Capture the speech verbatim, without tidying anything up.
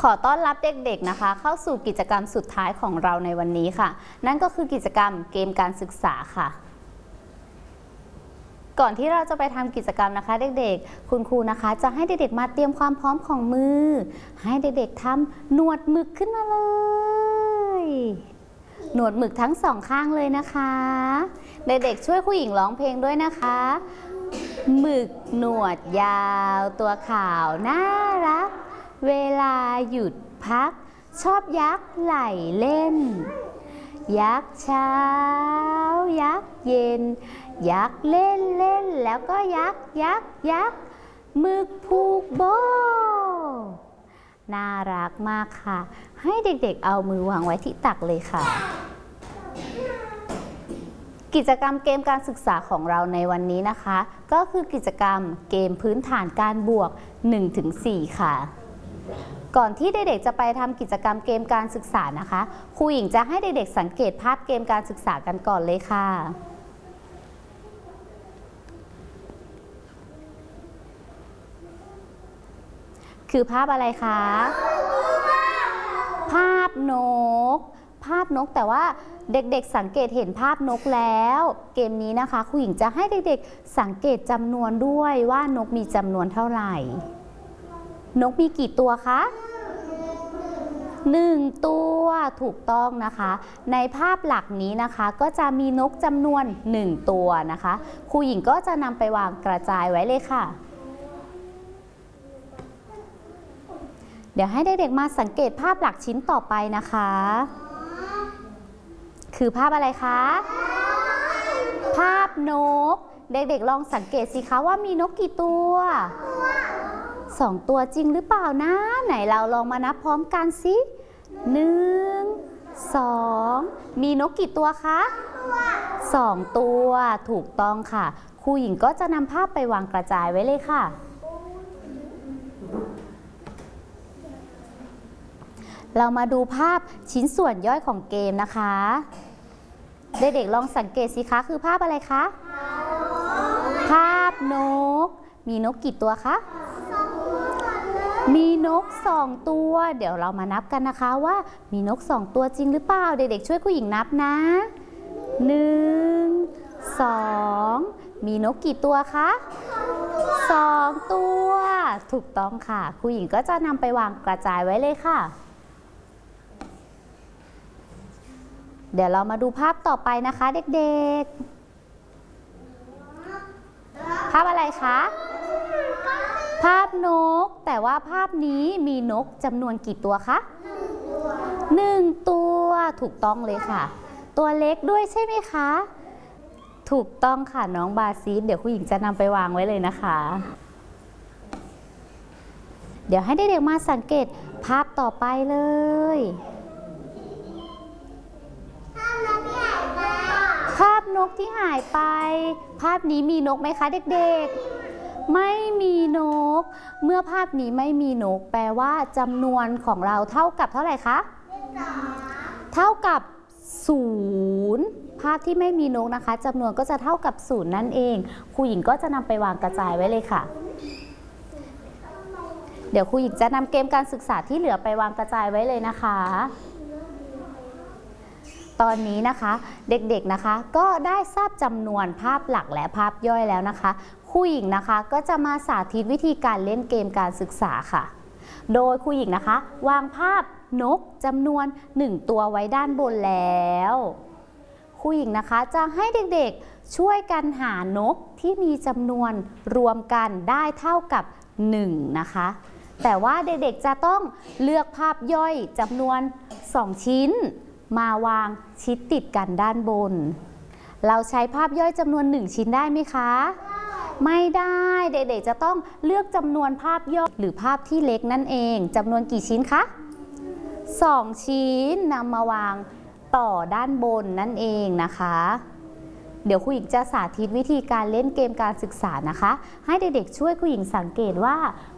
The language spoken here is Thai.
อต้อนรับเด็กๆนะคะเข้าสู่กิจกรรมสุดท้ายของเราในวันนี้ค่ะนั่นก็คือกิจกรรมเกมการศึกษาค่ะก่อนที่เราจะไปทำกิจกรรมนะคะเด็กๆคุณครูนะคะจะให้เด็กๆมาเตรียมความพร้อมของมือให้เด็กๆทำหนวดหมึกขึ้นมาเลยหนวดหมึกทั้งสองข้างเลยนะคะเด็กๆช่วยครูหญิงร้องเพลงด้วยนะคะหมึกหนวดยาวตัวขาวน่ารักเวลาหยุดพักชอบยักไหลเล่นยักเช้ายักเย็นยักเล่นเล่นแล้วก็ยักยักยักหมึกผูกโบน่ารักมากค่ะให้เด็กๆเอามือวางไว้ที่ตักเลยค่ะกิจกรรมเกมการศึกษาของเราในวันนี้นะคะก็คือกิจกรรมเกมพื้นฐานการบวก หนึ่งถึงสี่ ค่ะก่อนที่เด็กๆจะไปทำกิจกรรมเกมการศึกษานะคะครูหญิงจะให้เด็กๆสังเกตภาพเกมการศึกษากันก่อนเลยค่ะคือภาพอะไรคะภาพนกภาพนกแต่ว่าเด็กๆสังเกตเห็นภาพนกแล้วเกมนี้นะคะครูหญิงจะให้เด็กๆสังเกตจำนวนด้วยว่านกมีจำนวนเท่าไหร่นกมีกี่ตัวคะหนึ่งตัวถูกต้องนะคะในภาพหลักนี้นะคะก็จะมีนกจำนวนหนึ่งตัวนะคะครูหญิงก็จะนำไปวางกระจายไว้เลยค่ะเดี๋ยวให้เด็กๆมาสังเกตภาพหลักชิ้นต่อไปนะคะคือภาพอะไรคะภาพนกเด็กๆลองสังเกตสิคะว่ามีนกกี่ตัวสองตัวจริงหรือเปล่านะไหนเราลองมานับพร้อมกันสิหนึ่งสองมีนกกี่ตัวคะสองตัวถูกต้องค่ะครูหญิงก็จะนำภาพไปวางกระจายไว้เลยค่ะเรามาดูภาพชิ้นส่วนย่อยของเกมนะคะเด็กๆลองสังเกตสิคะคือภาพอะไรคะภาพนกมีนกกี่ตัวคะมีนกสองตัวเดี๋ยวเรามานับกันนะคะว่ามีนกสองตัวจริงหรือเปล่าเด็กๆช่วยครูหญิงนับนะหนึ่งสองมีนกกี่ตัวคะสองตัวถูกต้องค่ะครูหญิงก็จะนำไปวางกระจายไว้เลยค่ะเดี๋ยวเรามาดูภาพต่อไปนะคะเด็กๆภาพอะไรคะภาพนกแต่ว่าภาพนี้มีนกจำนวนกี่ตัวคะหนึ่งตัวถูกต้องเลยค่ะตัวเล็กด้วยใช่ไหมคะถูกต้องค่ะน้องบาซีเดี๋ยวคุณหญิงจะนำไปวางไว้เลยนะคะเดี๋ยวให้เด็กๆมาสังเกตภาพต่อไปเลยภาพนกที่หายไปภาพนี้มีนกไหมคะเด็กๆไม่มีนกเมื่อภาพนี้ไม่มีนกแปลว่าจำนวนของเราเท่ากับเท่าไหร่คะเท่ากับศูนย์ภาพที่ไม่มีนกนะคะจำนวนก็จะเท่ากับศูนย์นั่นเองครูหญิงก็จะนำไปวางกระจายไว้เลยค่ะเดี๋ยวครูหญิงจะนำเกมการศึกษาที่เหลือไปวางกระจายไว้เลยนะคะตอนนี้นะคะเด็กๆนะคะก็ได้ทราบจำนวนภาพหลักและภาพย่อยแล้วนะคะครูหญิงนะคะก็จะมาสาธิตวิธีการเล่นเกมการศึกษาค่ะโดยครูหญิงนะคะวางภาพนกจำนวนหนึ่งตัวไว้ด้านบนแล้วครูหญิงนะคะจะให้เด็กๆช่วยกันหานกที่มีจำนวนรวมกันได้เท่ากับหนึ่งนะคะแต่ว่าเด็กๆจะต้องเลือกภาพย่อยจำนวนสองชิ้นมาวางชิดติดกันด้านบนเราใช้ภาพย่อยจำนวนหนึ่งชิ้นได้ไหมคะไม่ได้เด็กๆจะต้องเลือกจำนวนภาพย่อยหรือภาพที่เล็กนั่นเองจำนวนกี่ชิ้นคะสองชิ้นนำมาวางต่อด้านบนนั่นเองนะคะเดี๋ยวครูหญิงจะสาธิตวิธีการเล่นเกมการศึกษานะคะให้เด็กๆช่วยครูหญิงสังเกตว่า